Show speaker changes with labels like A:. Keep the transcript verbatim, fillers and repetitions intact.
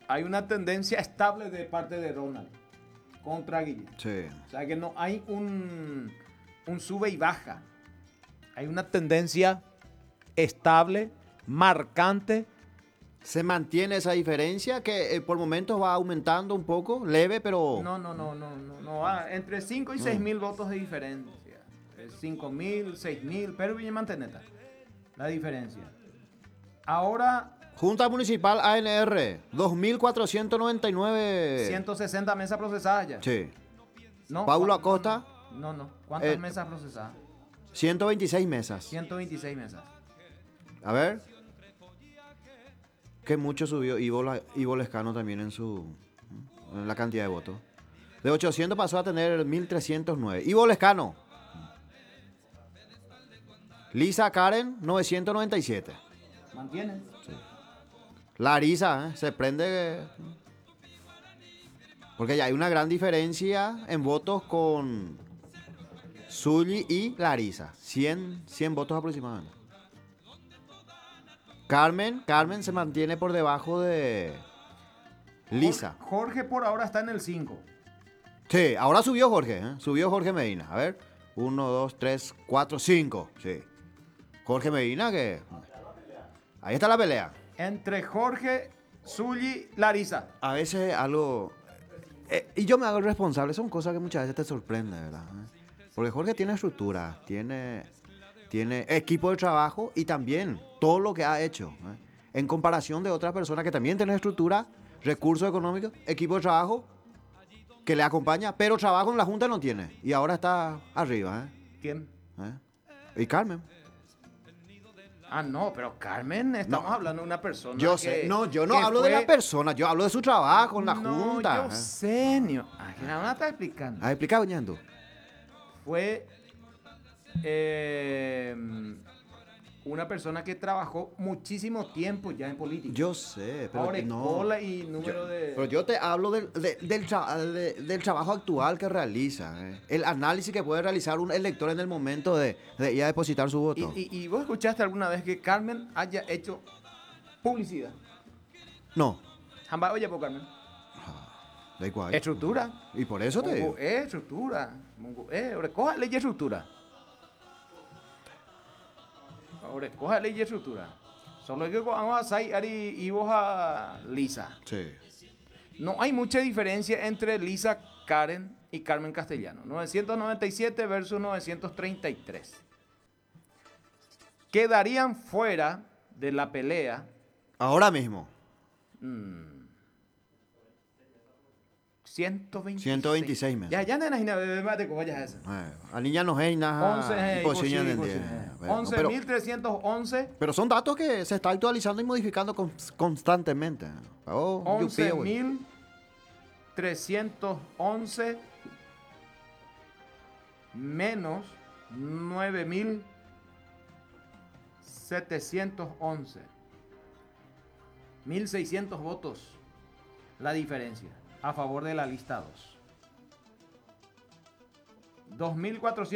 A: hay una tendencia estable de parte de Ronald contra Guille.
B: Sí.
A: O sea que no hay un, un sube y baja. Hay una tendencia estable, marcante.
B: ¿Se mantiene esa diferencia que eh, por momentos va aumentando un poco, leve, pero...
A: No, no, no, no, no, no. Ah, entre cinco y seis mil votos de diferencia. cinco mil, seis mil, pero bien manteneta la diferencia. Ahora...
B: Junta Municipal A N R, dos mil cuatrocientos noventa y nueve.
A: ciento sesenta mesas procesadas ya.
B: Sí.
A: ¿No?
B: Paulo
A: ¿Cuántas-
B: Acosta,
A: No, no. ¿Cuántas
B: Eh,
A: mesas procesadas?
B: ciento veintiséis mesas.
A: ciento veintiséis mesas.
B: A ver. Que mucho subió Ivo, La- Ivo Lescano también en su en la cantidad de votos. De ochocientos pasó a tener mil trescientos nueve. Ivo Lescano. Lisa Karen, novecientos noventa y siete.
A: ¿Mantienen?
B: Larisa, ¿eh? Se prende. Porque ya hay una gran diferencia en votos con Zully y Larisa. cien, cien votos aproximadamente. Carmen, Carmen se mantiene por debajo de Lisa.
A: Jorge por ahora está en el cinco.
B: Sí, ahora subió Jorge, ¿eh? Subió Jorge Medina. A ver, uno, dos, tres, cuatro, cinco. Sí. Jorge Medina que... Ahí está la pelea.
A: Entre Jorge, Zully, Larisa.
B: A veces algo... eh, y yo me hago responsable, son cosas que muchas veces te sorprenden, ¿verdad? Porque Jorge tiene estructura, tiene, tiene equipo de trabajo y también todo lo que ha hecho, ¿eh? En comparación de otras personas que también tienen estructura, recursos económicos, equipo de trabajo que le acompaña, pero trabajo en la Junta no tiene. Y ahora está arriba, ¿eh?
A: ¿Quién?
B: ¿Eh? Y Carmen.
A: Ah, no, pero Carmen, estamos
B: No.
A: hablando de una persona
B: Yo
A: que-
B: sé, no, yo no
A: que
B: hablo de
A: fue-
B: la persona, yo hablo de su trabajo en la
A: No,
B: Junta.
A: yo
B: ¿eh?
A: sé, ni- Ah, que no está explicando.
B: ¿Has explicado, Ñando?
A: Fue eh, una persona que trabajó muchísimo tiempo ya en política.
B: Yo sé, pero
A: Ahora,
B: no.
A: cola y número
B: Yo-
A: de...
B: Pero yo te hablo del, de- del, tra- de- del trabajo actual que realiza, ¿eh? El análisis que puede realizar un elector en el momento de, de ir a depositar su voto.
A: ¿Y, y, y vos escuchaste alguna vez que Carmen haya hecho publicidad?
B: No,
A: Jamás oye por Carmen.
B: da igual.
A: Estructura.
B: Y por eso te digo.
A: Mongo, eh, estructura. Mongo, eh, ahora coja ley y estructura. Ahora coja ley y estructura. Solo que vamos a salir Ari y vos a Lisa.
B: Sí.
A: No hay mucha diferencia entre Lisa, Karen y Carmen Castellano. novecientos noventa y siete versus novecientos treinta y tres. Quedarían fuera de la pelea
B: Ahora mismo,
A: ciento veintiséis.
B: ciento veintiséis meses.
A: Ya, ya, nena, nena, mate, como ya es esa.
B: Eh, a niña no es nada.
A: once, eh,
B: imposible
A: imposible,
B: entender.
A: imposible.
B: Bueno,
A: once
B: pero,
A: mil trescientos once,
B: pero son datos que se está actualizando y modificando cons- constantemente. Oh,
A: once
B: yupi, güey.
A: mil trescientos once menos nueve mil setecientos once. mil seiscientos votos la diferencia a favor de la lista dos. dos mil cuatrocientos